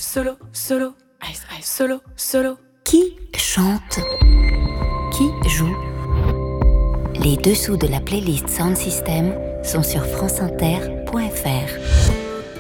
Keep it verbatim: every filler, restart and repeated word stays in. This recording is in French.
solo, solo, ice, ice, solo, solo. Qui chante? Qui joue? Les dessous de la playlist Sound System sont sur franceinter point fr.